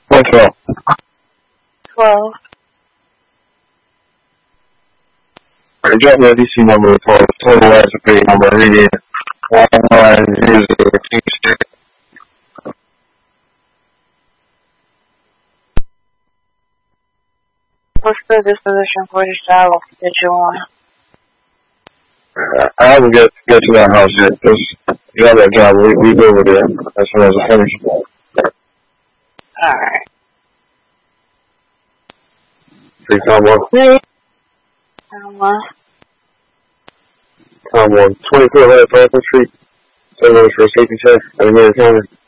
What's up? 12. Alright, drop me a DC number for 20 lines of pay number reading 190026. What's the disposition for the style that you want? I haven't get to that house yet, because you have that job, we go over there as soon as I finish. Alright. Free combo. Combo 2400 Franklin Street, 7 for a safety check, and a minute counter.